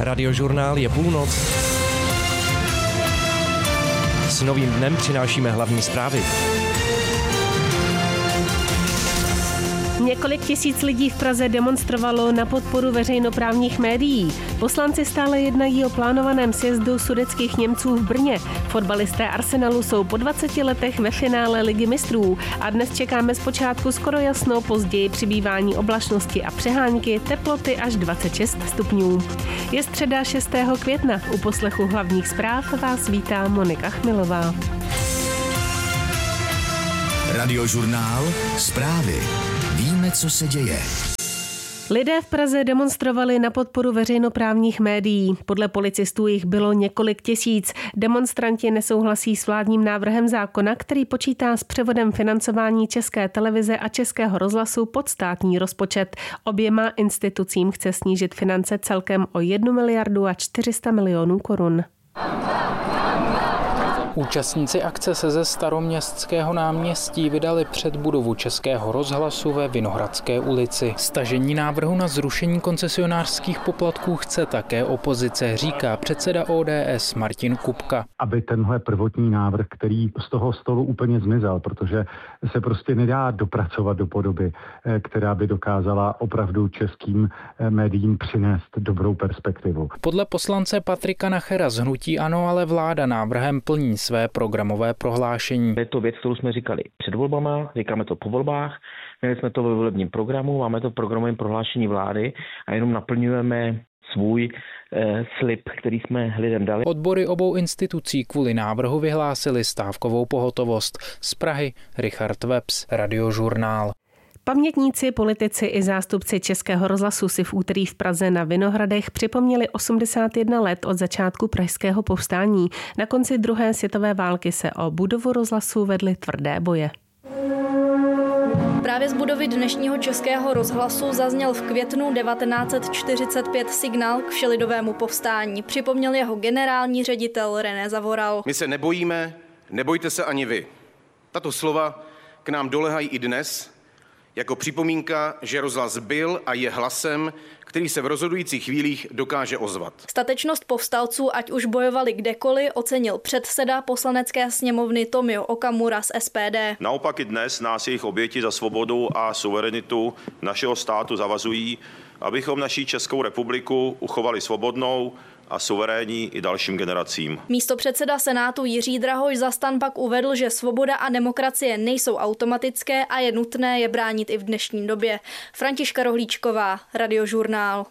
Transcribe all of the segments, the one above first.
Radiožurnál je půlnoc. S novým dnem přinášíme hlavní zprávy. Několik tisíc lidí v Praze demonstrovalo na podporu veřejnoprávních médií. Poslanci stále jednají o plánovaném sjezdu sudetských Němců v Brně. Fotbalisté Arsenalu jsou po 20 letech ve finále Ligy mistrů a dnes čekáme zpočátku skoro jasno, později přibývání oblačnosti a přehánky, teploty až 26 stupňů. Je středa 6. května. U poslechu hlavních zpráv vás vítá Monika Chmilová. Radiožurnál Zprávy. Víme, co se děje. Lidé v Praze demonstrovali na podporu veřejnoprávních médií. Podle policistů jich bylo několik tisíc. Demonstranti nesouhlasí s vládním návrhem zákona, který počítá s převodem financování České televize a Českého rozhlasu pod státní rozpočet. Oběma institucím chce snížit finance celkem o 1 miliardu a 400 milionů korun. Účastníci akce se ze Staroměstského náměstí vydali před budovu Českého rozhlasu ve Vinohradské ulici. Stažení návrhu na zrušení koncesionářských poplatků chce také opozice, říká předseda ODS Martin Kupka. Aby tenhle prvotní návrh, který z toho stolu úplně zmizel, protože se prostě nedá dopracovat do podoby, která by dokázala opravdu českým médiím přinést dobrou perspektivu. Podle poslance Patrika Nachera z hnutí ANO ale vláda návrhem plní své programové prohlášení. Je to věc, kterou jsme říkali před volbama, říkáme to po volbách, měli jsme to ve volebním programu, máme to v programovém prohlášení vlády a jenom naplňujeme svůj slib, který jsme lidem dali. Odbory obou institucí kvůli návrhu vyhlásili stávkovou pohotovost. Z Prahy Richard Webs, Radiožurnál. Pamětníci, politici i zástupci Českého rozhlasu si v úterý v Praze na Vinohradech připomněli 81 let od začátku pražského povstání. Na konci druhé světové války se o budovu rozhlasu vedly tvrdé boje. Právě z budovy dnešního Českého rozhlasu zazněl v květnu 1945 signál k všelidovému povstání. Připomněl jeho generální ředitel René Zavoral. My se nebojíme, nebojte se ani vy. Tato slova k nám doléhají i dnes, jako připomínka, že rozhlas byl a je hlasem, který se v rozhodujících chvílích dokáže ozvat. Statečnost povstalců, ať už bojovali kdekoliv, ocenil předseda Poslanecké sněmovny Tomio Okamura z SPD. Naopak i dnes nás jejich oběti za svobodu a suverenitu našeho státu zavazují, abychom naší Českou republiku uchovali svobodnou a suverénní i dalším generacím. Místopředseda Senátu Jiří Drahoš za STAN pak uvedl, že svoboda a demokracie nejsou automatické a je nutné je bránit i v dnešní době. Františka Rohlíčková, Radiožurnál.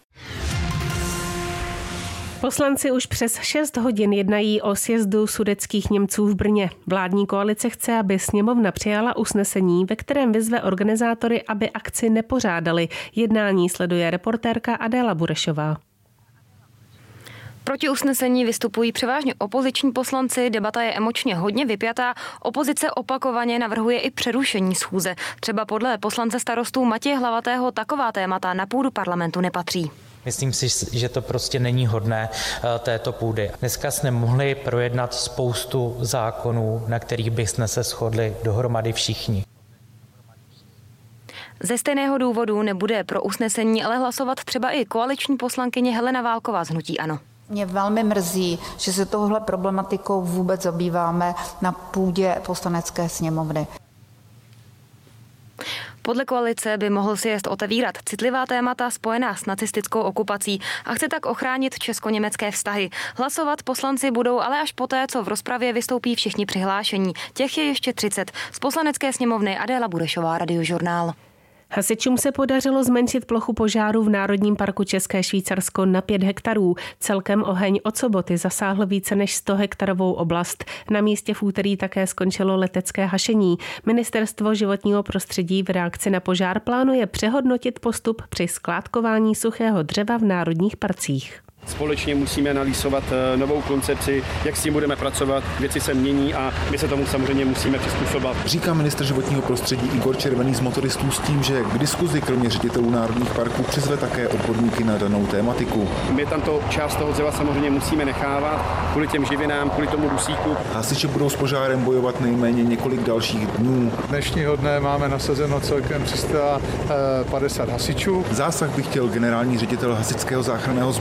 Poslanci už přes 6 hodin jednají o sjezdu sudetských Němců v Brně. Vládní koalice chce, aby sněmovna přijala usnesení, ve kterém vyzve organizátory, aby akci nepořádali. Jednání sleduje reportérka Adéla Burešová. Proti usnesení vystupují převážně opoziční poslanci, debata je emočně hodně vypjatá, opozice opakovaně navrhuje i přerušení schůze. Třeba podle poslance starostů Matěje Hlavatého taková témata na půdu parlamentu nepatří. Myslím si, že to prostě není hodné této půdy. Dneska jsme mohli projednat spoustu zákonů, na kterých bychom se shodli dohromady všichni. Ze stejného důvodu nebude pro usnesení ale hlasovat třeba i koaliční poslankyně Helena Válková z hnutí ANO. Mě velmi mrzí, že se tohle problematikou vůbec zabýváme na půdě Poslanecké sněmovny. Podle koalice by mohl sjezd otevírat citlivá témata spojená s nacistickou okupací a chce tak ochránit česko-německé vztahy. Hlasovat poslanci budou ale až poté, co v rozpravě vystoupí všichni přihlášení. Těch je ještě 30. Z Poslanecké sněmovny Adéla Burešová, Radiožurnál. Hasičům se podařilo zmenšit plochu požáru v Národním parku České Švýcarsko na 5 hektarů. Celkem oheň od soboty zasáhl více než 100 hektarovou oblast. Na místě v úterý také skončilo letecké hašení. Ministerstvo životního prostředí v reakci na požár plánuje přehodnotit postup při skládkování suchého dřeva v národních parcích. Společně musíme nalýsovat novou koncepci, jak s tím budeme pracovat, věci se mění a my se tomu samozřejmě musíme přizpůsobovat. Říká ministr životního prostředí Igor Červený z Motoristů s tím, že k diskuzi kromě ředitelů národních parků přizve také odborníky na danou tématiku. My tam to část toho dřeva samozřejmě musíme nechávat kvůli těm živinám, kvůli tomu dusíku. Hasiči budou s požárem bojovat nejméně několik dalších dnů. Dnešního dne máme nasazeno celkem 350 hasičů. Zásah by chtěl generální ředitel Hasičského záchranného sboru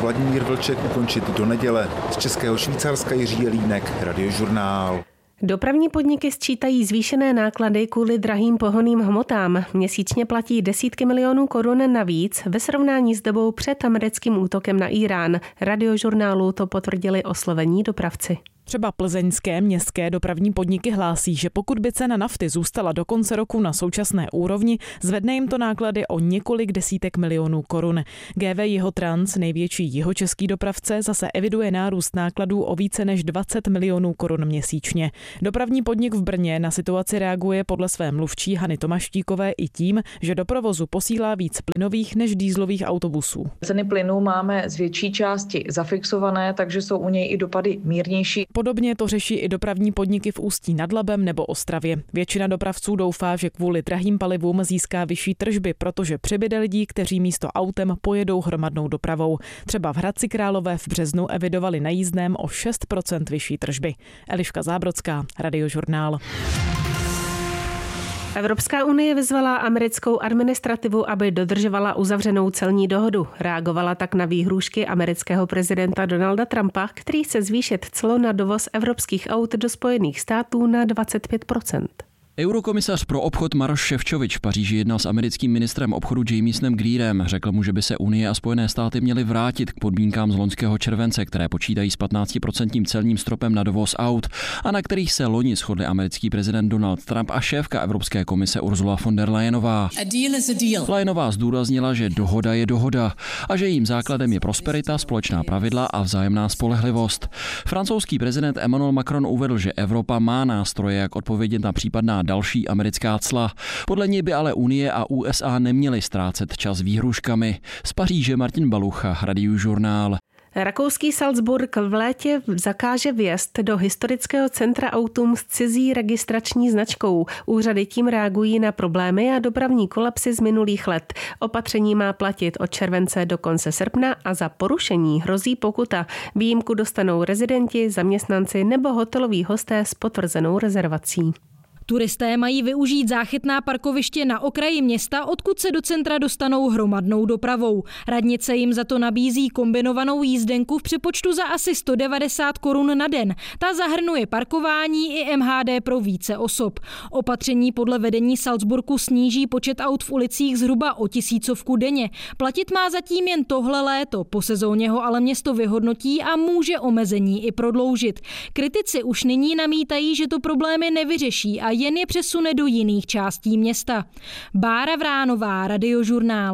Vladimír Vlček ukončit do neděle. Z Českého Švýcarska Jiří Jelínek, Radiožurnál. Dopravní podniky sčítají zvýšené náklady kvůli drahým pohonným hmotám. Měsíčně platí desítky milionů korun navíc ve srovnání s dobou před americkým útokem na Irán. Radiožurnálu to potvrdili oslovení dopravci. Třeba plzeňské městské dopravní podniky hlásí, že pokud by cena nafty zůstala do konce roku na současné úrovni, zvedne jim to náklady o několik desítek milionů korun. GV Jihotrans, největší jihočeský dopravce, zase eviduje nárůst nákladů o více než 20 milionů korun měsíčně. Dopravní podnik v Brně na situaci reaguje podle své mluvčí Hany Tomaštíkové i tím, že do provozu posílá víc plynových než dýzlových autobusů. Ceny plynů máme z větší části zafixované, takže jsou u něj i dopady mírnější. Podobně to řeší i dopravní podniky v Ústí nad Labem nebo Ostravě. Většina dopravců doufá, že kvůli drahým palivům získá vyšší tržby, protože přibyde lidí, kteří místo autem pojedou hromadnou dopravou. Třeba v Hradci Králové v březnu evidovali na jízdném o 6% vyšší tržby. Eliška Zábrodská, Radiožurnál. Evropská unie vyzvala americkou administrativu, aby dodržovala uzavřenou celní dohodu. Reagovala tak na výhrůžky amerického prezidenta Donalda Trumpa, který chce zvýšit clo na dovoz evropských aut do Spojených států na 25%. Eurokomisař pro obchod Maroš Šefčovič v Paříži jednal s americkým ministrem obchodu Jamiesonem Greerem. Řekl mu, že by se Unie a Spojené státy měly vrátit k podmínkám z loňského července, které počítají s 15% celním stropem na dovoz aut a na kterých se loni shodli americký prezident Donald Trump a šéfka Evropské komise Ursula von der Leyenová. Leyenová zdůraznila, že dohoda je dohoda a že jejím základem je prosperita, společná pravidla a vzájemná spolehlivost. Francouzský prezident Emmanuel Macron uvedl, že Evropa má nástroje, jak odpovědět na případná další americká cla. Podle něj by ale Unie a USA neměly ztrácet čas výhruškami. Z Paříže Martin Balucha, Radiožurnál. Rakouský Salzburg v létě zakáže vjezd do historického centra autům s cizí registrační značkou. Úřady tím reagují na problémy a dopravní kolapsy z minulých let. Opatření má platit od července do konce srpna a za porušení hrozí pokuta. Výjimku dostanou rezidenti, zaměstnanci nebo hoteloví hosté s potvrzenou rezervací. Turisté mají využít záchytná parkoviště na okraji města, odkud se do centra dostanou hromadnou dopravou. Radnice jim za to nabízí kombinovanou jízdenku v přepočtu za asi 190 korun na den. Ta zahrnuje parkování i MHD pro více osob. Opatření podle vedení Salzburgu sníží počet aut v ulicích zhruba o 1000 denně. Platit má zatím jen tohle léto, po sezóně ho ale město vyhodnotí a může omezení i prodloužit. Kritici už nyní namítají, že to problémy nevyřeší a jen je přesune do jiných částí města. Bára Vránová, Radiožurnál.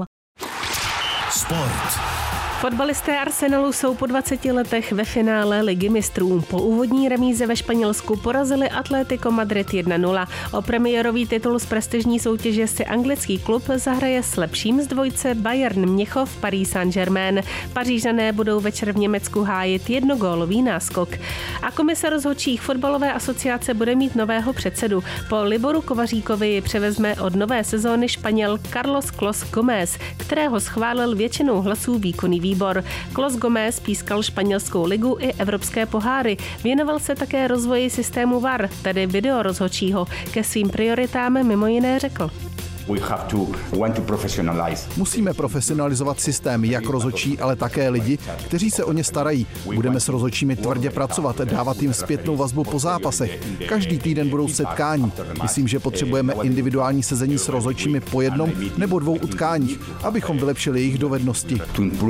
Sport. Fotbalisté Arsenalu jsou po 20 letech ve finále Ligy mistrů. Po úvodní remíze ve Španělsku porazili Atlético Madrid 1-0. O premiérový titul z prestižní soutěže si anglický klub zahraje s lepším z dvojce Bayern Mnichov Paris Saint-Germain. Pařížané budou večer v Německu hájit jednogólový náskok. A komise rozhodčích fotbalové asociace bude mít nového předsedu. Po Liboru Kovaříkovi převezme od nové sezóny Španěl Carlos Clos Gómez, kterého schválil většinou hlasů výkonný výbor. Clos Gómez pískal španělskou ligu i evropské poháry. Věnoval se také rozvoji systému VAR, tedy videorozhodčího. Ke svým prioritám mimo jiné řekl: Musíme profesionalizovat systém, jak rozhodčí, ale také lidi, kteří se o ně starají. Budeme s rozhodčími tvrdě pracovat, dávat jim zpětnou vazbu po zápasech. Každý týden budou setkání. Myslím, že potřebujeme individuální sezení s rozhodčími po jednom nebo 2 utkáních, abychom vylepšili jejich dovednosti.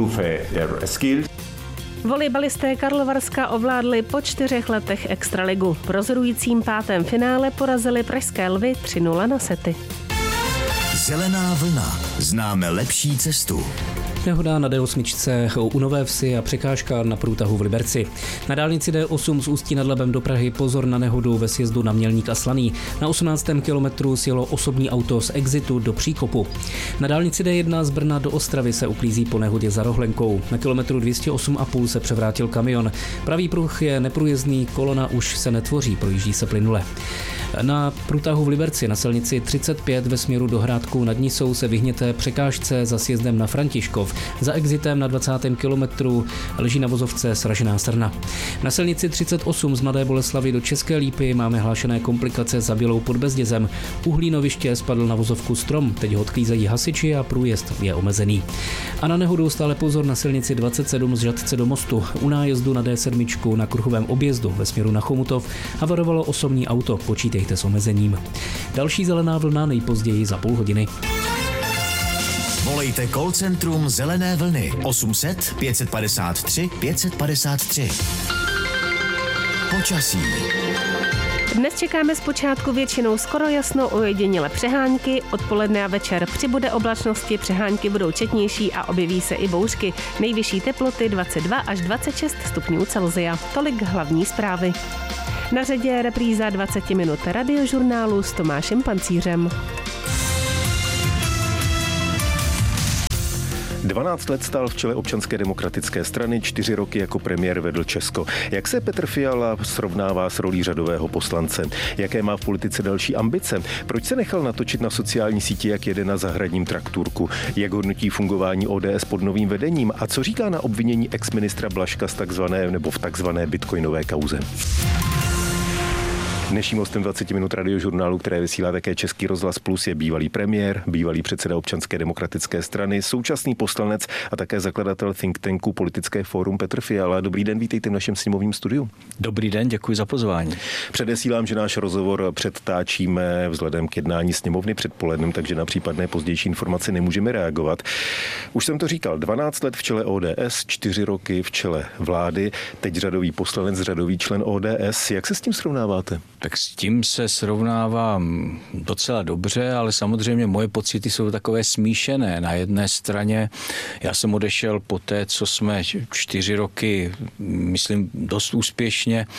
Volejbalisté Karlovarska ovládli po 4 letech extraligu. V rozhodujícím 5. finále porazili pražské Lvy 3-0 na sety. Zelená vlna. Známe lepší cestu. Nehoda na D8 u Nové Vsi a překážka na průtahu v Liberci. Na dálnici D8 z Ústí nad Labem do Prahy pozor na nehodu ve sjezdu na Mělník a Slaný. Na 18. kilometru sjelo osobní auto z Exitu do příkopu. Na dálnici D1 z Brna do Ostravy se uklízí po nehodě za Rohlenkou. Na kilometru 208,5 se převrátil kamion. Pravý pruh je neprůjezdný, kolona už se netvoří, projíždí se plynule. Na průtahu v Liberci na silnici 35 ve směru do Hrádku nad Nisou se vyhněte překážce za sjezdem na Františkov. Za exitem na 20. kilometru leží na vozovce sražená srna. Na silnici 38 z Mladé Boleslavi do České Lípy máme hlášené komplikace za Bělou pod Bezdězem. U Hlínoviště spadl na vozovku strom, teď ho odklízejí hasiči a průjezd je omezený. A na nehodu stále pozor na silnici 27 z Žatce do Mostu. U nájezdu na D7 na kruhovém objezdu ve směru na Chomutov havarovalo osobní auto, počítejte s omezením. Další zelená vlna nejpozději za půl hodiny. Volejte call centrum Zelené vlny 800 553 553. Počasí. Dnes čekáme zpočátku většinou skoro jasno, ojediněle přehánky, odpoledne a večer přibude oblačnosti, přehánky budou četnější a objeví se i bouřky. Nejvyšší teploty 22 až 26 stupňů Celsia. Tolik hlavní zprávy. Na řadě je repríza 20 minut radiožurnálu s Tomášem Pancířem. 12 let stál v čele Občanské demokratické strany, 4 roky jako premiér vedl Česko. Jak se Petr Fiala srovnává s rolí řadového poslance? Jaké má v politice další ambice? Proč se nechal natočit na sociální síti, jak jede na zahradním traktůrku? Jak hodnotí fungování ODS pod novým vedením? A co říká na obvinění exministra Blažka v takzvané bitcoinové kauze? Dnešním hostem 20 minut radiožurnálu, které vysílá také Český rozhlas Plus, je bývalý premiér, bývalý předseda Občanské demokratické strany, současný poslanec a také zakladatel think tanku Politické fórum Petr Fiala. Dobrý den, vítejte v našem sněmovním studiu. Dobrý den, děkuji za pozvání. Předesílám, že náš rozhovor předtáčíme vzhledem k jednání sněmovny předpolednem, takže na případné pozdější informace nemůžeme reagovat. Už jsem to říkal, 12 let v čele ODS, 4 roky v čele vlády, teď řadový poslanec, řadový člen ODS. Jak se s tím srovnáváte? Tak s tím se srovnávám docela dobře, ale samozřejmě moje pocity jsou takové smíšené. Na jedné straně já jsem odešel po té, co jsme 4 roky, myslím, dost úspěšně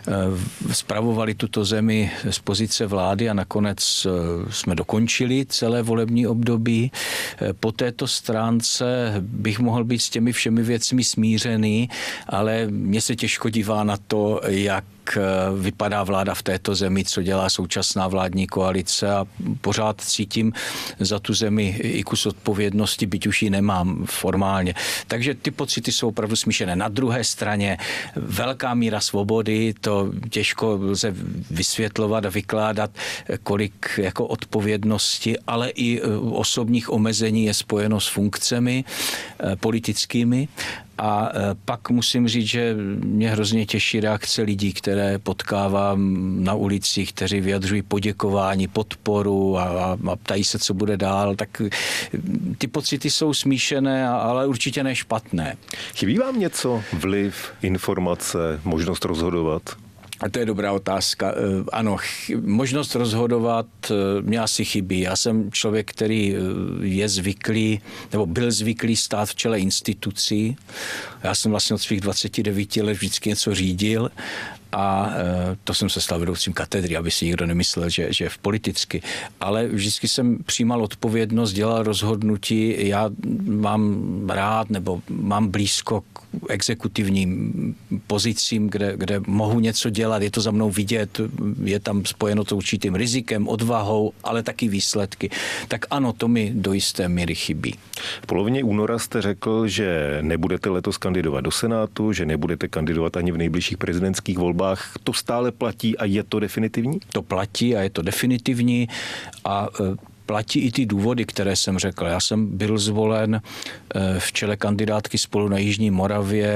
spravovali tuto zemi z pozice vlády a nakonec jsme dokončili celé volební období. Po této stránce bych mohl být s těmi všemi věcmi smířený, ale mně se těžko dívá na to, jak vypadá vláda v této zemi, co dělá současná vládní koalice a pořád cítím za tu zemi i kus odpovědnosti, byť už ji nemám formálně. Takže ty pocity jsou opravdu smíšené. Na druhé straně velká míra svobody, to těžko lze vysvětlovat a vykládat, kolik jako odpovědnosti, ale i osobních omezení je spojeno s funkcemi politickými. A pak musím říct, že mě hrozně těší reakce lidí, které potkávám na ulicích, kteří vyjadřují poděkování, podporu a ptají se, co bude dál. Tak ty pocity jsou smíšené, ale určitě ne špatné. Chybí vám něco? Vliv, informace, možnost rozhodovat? A to je dobrá otázka. Ano, možnost rozhodovat mě asi chybí. Já jsem člověk, který je zvyklý, nebo byl zvyklý stát v čele institucí. Já jsem vlastně od svých 29 let vždycky něco řídil a to jsem se stal vedoucím katedry, aby si nikdo nemyslel, že v politicky. Ale vždycky jsem přijímal odpovědnost, dělal rozhodnutí. Já mám rád nebo mám blízko k exekutivním pozicím, kde mohu něco dělat, je to za mnou vidět, je tam spojeno to určitým rizikem, odvahou, ale taky výsledky. Tak ano, to mi do jisté míry chybí. V polovině února jste řekl, že nebudete letos kandidovat do Senátu, že nebudete kandidovat ani v nejbližších prezidentských volbách. To stále platí a je to definitivní? To platí a je to definitivní a platí i ty důvody, které jsem řekl. Já jsem byl zvolen v čele kandidátky Spolu na Jižní Moravě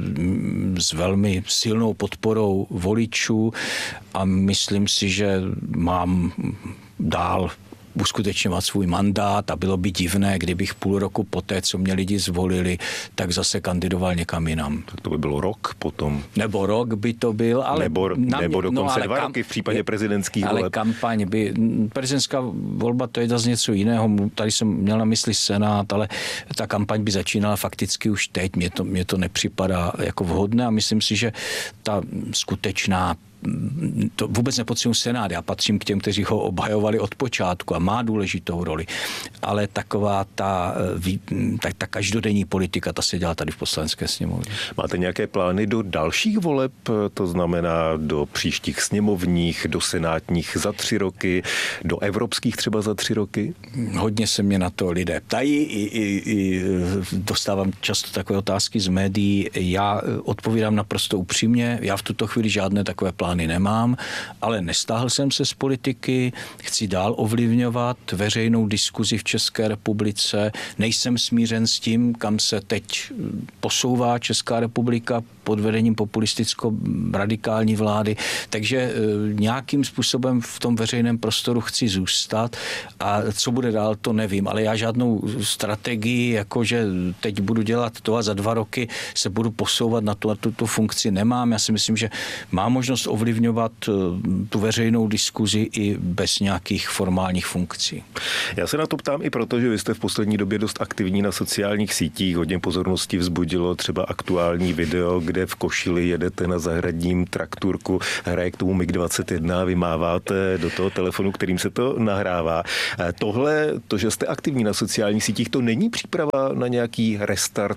s velmi silnou podporou voličů a myslím si, že mám dál uskutečňovat svůj mandát a bylo by divné, kdybych půl roku poté, co mě lidi zvolili, tak zase kandidoval někam jinam. Tak to by bylo rok potom. Nebo rok by to byl, ale... Nebo dokonce 2 roky v případě prezidentských voleb. Ale kampaň by... Prezidentská volba to je zase něco jiného. Tady jsem měl na mysli Senát, ale ta kampaň by začínala fakticky už teď. Mně to nepřipadá jako vhodné a myslím si, že ta skutečná to vůbec nepodceňuji Senát, já patřím k těm, kteří ho obhajovali od počátku a má důležitou roli, ale taková ta každodenní politika, ta se dělá tady v Poslanecké sněmovně. Máte nějaké plány do dalších voleb, to znamená do příštích sněmovních, do senátních za 3 roky, do evropských třeba za 3 roky? Hodně se mě na to lidé ptají, i dostávám často takové otázky z médií. Já odpovídám naprosto upřímně, já v tuto chvíli žádné takové plány nemám, ale nestáhl jsem se z politiky, chci dál ovlivňovat veřejnou diskuzi v České republice, nejsem smířen s tím, kam se teď posouvá Česká republika pod vedením populisticko-radikální vlády, takže nějakým způsobem v tom veřejném prostoru chci zůstat a co bude dál, to nevím, ale já žádnou strategii, jakože teď budu dělat to a za 2 roky se budu posouvat na tuto funkci nemám. Já si myslím, že mám možnost ovlivňovat tu veřejnou diskuzi i bez nějakých formálních funkcí. Já se na to ptám i proto, že vy jste v poslední době dost aktivní na sociálních sítích. Hodně pozornosti vzbudilo třeba aktuální video, kde v košili jedete na zahradním traktorku, hraje k tomu MiG-21, vy máváte do toho telefonu, kterým se to nahrává. Tohle, to, že jste aktivní na sociálních sítích, to není příprava na nějaký restart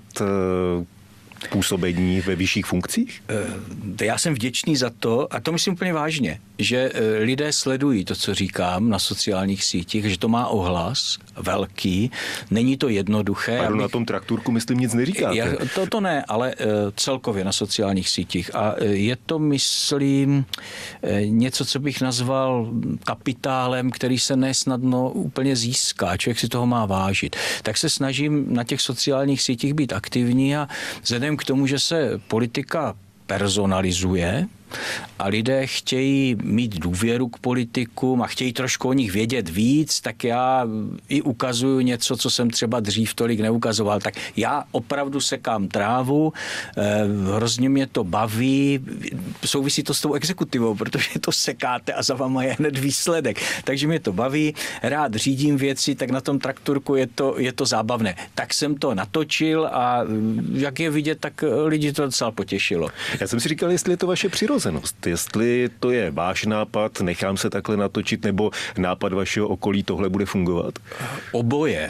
působení ve vyšších funkcích? Já jsem vděčný za to, a to myslím úplně vážně, že lidé sledují to, co říkám na sociálních sítích, že to má ohlas velký, není to jednoduché. A na tom traktorku, myslím, nic neříkáte. To ne, ale celkově na sociálních sítích. A je to, myslím, něco, co bych nazval kapitálem, který se nesnadno úplně získá. Člověk si toho má vážit. Tak se snažím na těch sociálních sítích být aktivní a vzhledem k tomu, že se politika personalizuje a lidé chtějí mít důvěru k politikům a chtějí trošku o nich vědět víc, tak já i ukazuju něco, co jsem třeba dřív tolik neukazoval. Tak já opravdu sekám trávu, hrozně mě to baví, souvisí to s tou exekutivou, protože to sekáte a za váma je hned výsledek. Takže mě to baví, rád řídím věci, tak na tom traktorku je to zábavné. Tak jsem to natočil a jak je vidět, tak lidi to docela potěšilo. Já jsem si říkal, jestli je to vaše přirozenost, jestli to je váš nápad, nechám se takhle natočit, nebo nápad vašeho okolí, tohle bude fungovat? Oboje.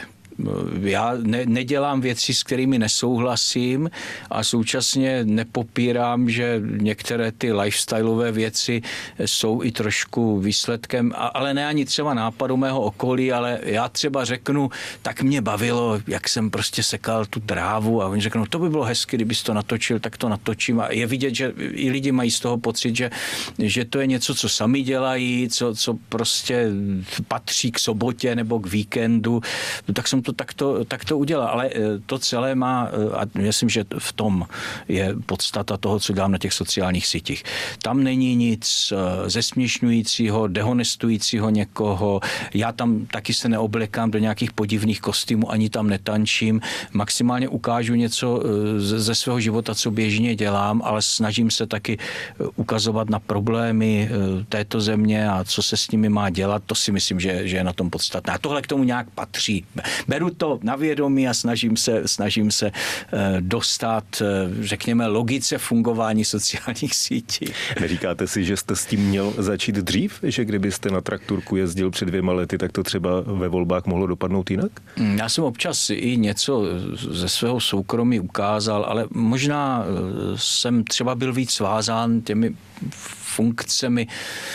Já nedělám věci, s kterými nesouhlasím a současně nepopírám, že některé ty lifestyleové věci jsou i trošku výsledkem, ale ne ani třeba nápadu mého okolí, ale já třeba řeknu, tak mě bavilo, jak jsem prostě sekal tu trávu a oni řeknou, to by bylo hezky, kdybys to natočil, tak to natočím a je vidět, že i lidi mají z toho pocit, že to je něco, co sami dělají, co prostě patří k sobotě nebo k víkendu, tak jsem to takto udělal, ale to celé má, a myslím, že v tom je podstata toho, co dělám na těch sociálních sítích. Tam není nic zesměšňujícího, dehonestujícího někoho, já tam taky se neoblekám do nějakých podivných kostýmů, ani tam netančím, maximálně ukážu něco ze svého života, co běžně dělám, ale snažím se taky ukazovat na problémy této země a co se s nimi má dělat, to si myslím, že je na tom podstatné. A tohle k tomu nějak patří. Beru to na vědomí a snažím se dostat, řekněme, logice fungování sociálních sítí. Neříkáte si, že jste s tím měl začít dřív? Že kdybyste na traktorku jezdil před 2 lety, tak to třeba ve volbách mohlo dopadnout jinak? Já jsem občas i něco ze svého soukromí ukázal, ale možná jsem třeba byl víc svázán těmi funkcemi,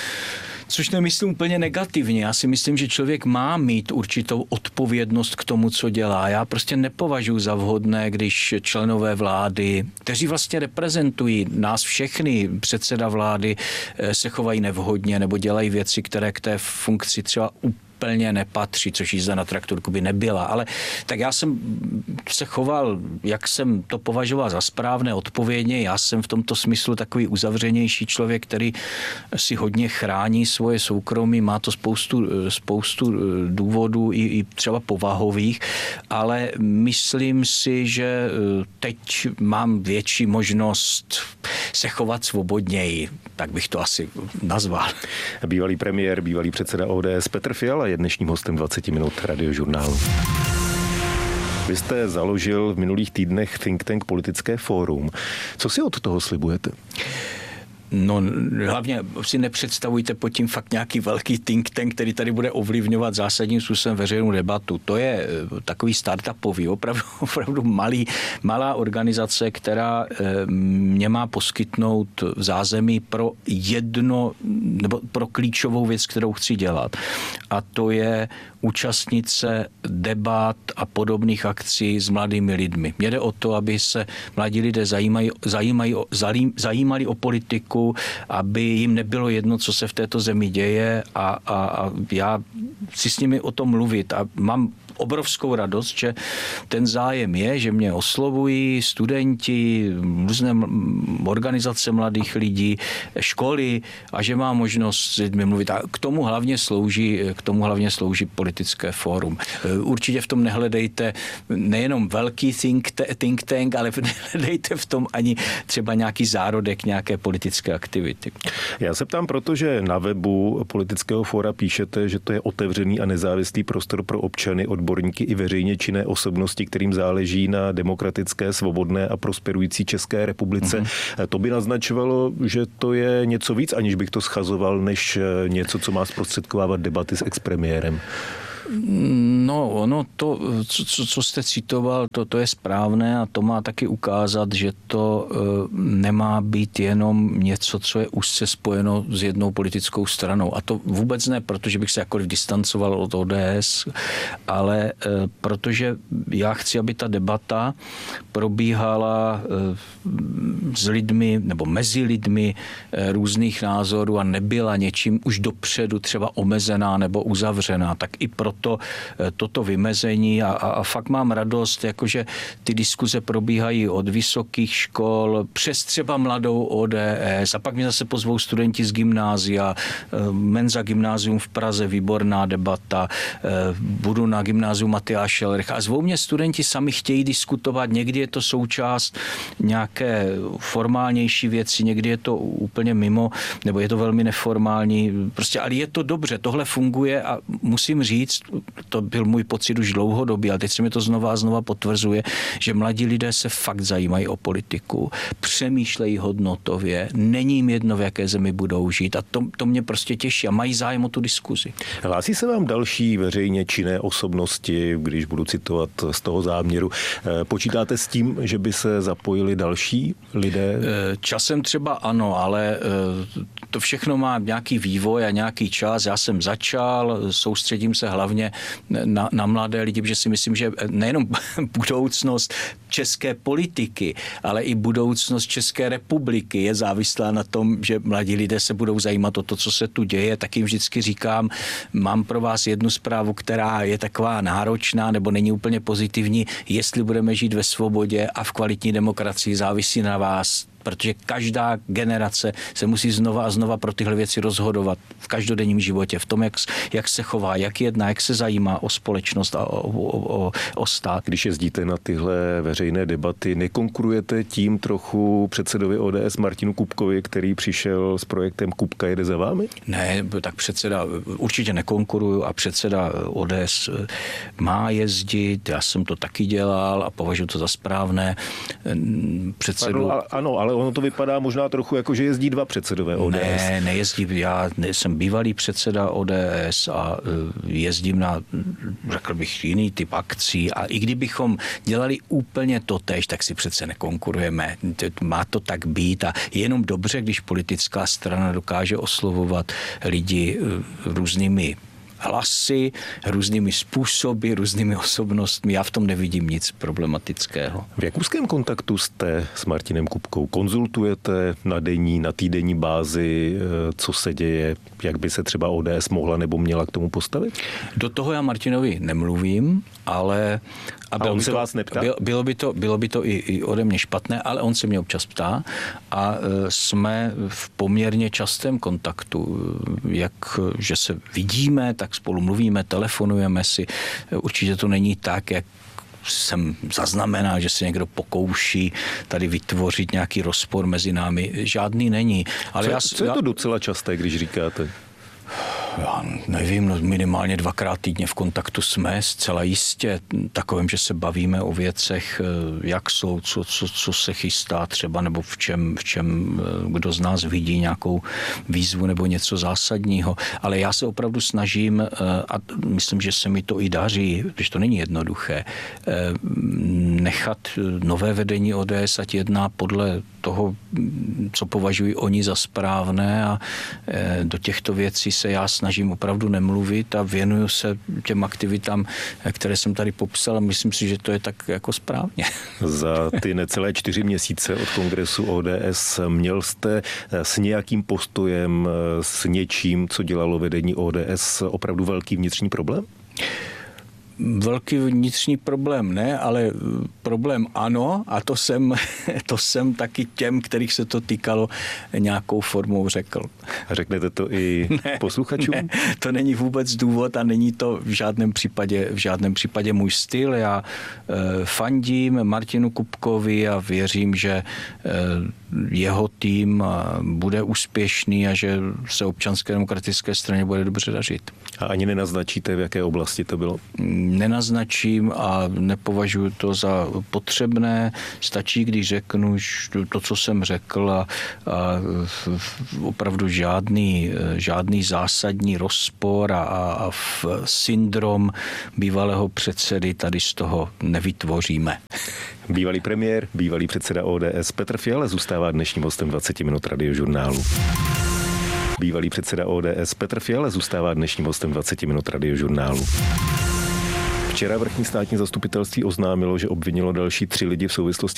což nemyslím úplně negativně. Já si myslím, že člověk má mít určitou odpovědnost k tomu, co dělá. Já prostě nepovažuji za vhodné, když členové vlády, kteří vlastně reprezentují nás všechny, předseda vlády, se chovají nevhodně nebo dělají věci, které k té funkci třeba úplně nepatří, což jízda na traktorku by nebyla. Ale tak já jsem se choval, jak jsem to považoval za správné, odpovědně. Já jsem v tomto smyslu takový uzavřenější člověk, který si hodně chrání svoje soukromí, má to spoustu důvodů i třeba povahových, ale myslím si, že teď mám větší možnost se chovat svobodněji, tak bych to asi nazval. Bývalý premiér, bývalý předseda ODS Petr Fiala je dnešním hostem 20 minut Radiožurnálu. Vy jste založil v minulých týdnech think tank Politické fórum. Co si od toho slibujete? No hlavně si nepředstavujte pod tím fakt nějaký velký think tank, který tady bude ovlivňovat zásadním způsobem veřejnou debatu. To je takový startupový, opravdu malá organizace, která mě má poskytnout zázemí pro nebo pro klíčovou věc, kterou chci dělat. A to je účastnit se debat a podobných akcí s mladými lidmi. Mně jde o to, aby se mladí lidé zajímali o politiku, aby jim nebylo jedno, co se v této zemi děje a já si s nimi o tom mluvit a mám obrovskou radost, že ten zájem je, že mě oslovují studenti, různé organizace mladých lidí, školy a že mám možnost s lidmi mluvit. A k tomu hlavně slouží politické fórum. Určitě v tom nehledejte nejenom velký think tank, ale nehledejte v tom ani třeba nějaký zárodek nějaké politické aktivity. Já se ptám, protože na webu politického fóra píšete, že to je otevřený a nezávislý prostor pro občany, odborníky i veřejně činné osobnosti, kterým záleží na demokratické, svobodné a prosperující České republice. To by naznačovalo, že to je něco víc, aniž bych to schazoval, než něco, co má zprostředkovávat debaty s expremiérem. No, ono to, co jste citoval, to je správné a to má taky ukázat, že to nemá být jenom něco, co je úzce spojeno s jednou politickou stranou. A to vůbec ne, protože bych se jakkoliv distancoval od ODS, ale protože já chci, aby ta debata probíhala s lidmi nebo mezi lidmi různých názorů a nebyla něčím už dopředu třeba omezená nebo uzavřená. Tak i proto toto vymezení a fakt mám radost, jakože ty diskuze probíhají od vysokých škol přes třeba mladou ODS a pak mě zase pozvou studenti z gymnázia, Menza gymnázium v Praze, výborná debata, budu na gymnáziu Matyáše Elricha a zvou mě studenti sami chtějí diskutovat, někdy je to součást nějaké formálnější věci, někdy je to úplně mimo, nebo je to velmi neformální, prostě, ale je to dobře, tohle funguje a musím říct, to byl můj pocit už dlouhodobě, ale teď se mi to znova a znova potvrzuje, že mladí lidé se fakt zajímají o politiku, přemýšlejí hodnotově, není jim jedno, v jaké zemi budou žít a to mě prostě těší a mají zájem o tu diskuzi. Hlásí se vám další veřejně činné osobnosti, když budu citovat z toho záměru. Počítáte s tím, že by se zapojili další lidé? Časem třeba ano, ale to všechno má nějaký vývoj a nějaký čas. Já jsem začal, soustředím se hlavně na mladé lidi, protože si myslím, že nejenom budoucnost české politiky, ale i budoucnost České republiky je závislá na tom, že mladí lidé se budou zajímat o to, co se tu děje. Tak jim vždycky říkám, mám pro vás jednu zprávu, která je taková náročná nebo není úplně pozitivní. Jestli budeme žít ve svobodě a v kvalitní demokracii, závisí na vás, protože každá generace se musí znova a znova pro tyhle věci rozhodovat v každodenním životě, v tom, jak se chová, jak jedná, jak se zajímá o společnost a o stát. Když jezdíte na tyhle veřejné debaty, nekonkurujete tím trochu předsedovi ODS Martinu Kupkovi, který přišel s projektem Kupka jede za vámi? Ne, tak předseda určitě nekonkuruju a předseda ODS má jezdit, já jsem to taky dělal a považuji to za správné. Ano, ale ono to vypadá možná trochu jako, že jezdí dva předsedové ODS. Ne, nejezdí. Já jsem bývalý předseda ODS a jezdím na, řekl bych, jiný typ akcí a i kdybychom dělali úplně totéž, tak si přece nekonkurujeme. Má to tak být a je jenom dobře, když politická strana dokáže oslovovat lidi různými hlasy, různými způsoby, různými osobnostmi. Já v tom nevidím nic problematického. V jak úzkém kontaktu jste s Martinem Kupkou? Konzultujete na týdenní bázi, co se děje, jak by se třeba ODS mohla nebo měla k tomu postavit? Do toho já Martinovi nemluvím, ale a on se vás neptá? Bylo by to i ode mě špatné, ale on se mě občas ptá a jsme v poměrně častém kontaktu. Že se vidíme, tak spolu mluvíme, telefonujeme si. Určitě to není tak, jak jsem zaznamenal, že se někdo pokouší tady vytvořit nějaký rozpor mezi námi. Žádný není. Ale co je to docela časté, když říkáte? Já nevím, no minimálně 2krát týdně v kontaktu jsme, zcela jistě, takovým, že se bavíme o věcech, jak jsou, co se chystá třeba, nebo v čem kdo z nás vidí nějakou výzvu nebo něco zásadního. Ale já se opravdu snažím, a myslím, že se mi to i daří, protože to není jednoduché, nechat nové vedení ODS, ať jedná podle toho, co považují oni za správné, a do těchto věcí se já snažím opravdu nemluvit a věnuju se těm aktivitám, které jsem tady popsal, a myslím si, že to je tak jako správně. Za ty necelé 4 měsíce od kongresu ODS měl jste s nějakým postojem, s něčím, co dělalo vedení ODS, opravdu velký vnitřní problém? Velký vnitřní problém ne, ale problém ano, a to jsem taky těm, kterých se to týkalo, nějakou formou řekl. A řeknete to i posluchačům? Ne, to není vůbec důvod a není to v žádném případě můj styl. Já fandím Martinu Kupkovi a věřím, že jeho tým bude úspěšný a že se Občanské demokratické straně bude dobře dařit. A ani nenaznačíte, v jaké oblasti to bylo? Nenaznačím a nepovažuji to za potřebné. Stačí, když řeknu to, co jsem řekl, a opravdu žádný zásadní rozpor a syndrom bývalého předsedy tady z toho nevytvoříme. Bývalý premiér, bývalý předseda ODS Petr Fiala zůstává dnešním hostem 20 minut Radiožurnálu. Bývalý předseda ODS Petr Fiala zůstává dnešním hostem 20 minut Radiožurnálu. Včera vrchní státní zastupitelství oznámilo, že obvinilo další 3 lidi v souvislosti